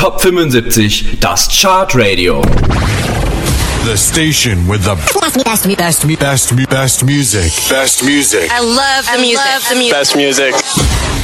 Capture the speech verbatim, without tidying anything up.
Top fünfundsiebzig, das Chartradio. The station with the best, best, best, best, best music. Best music. I love the music. I love the music. Best music.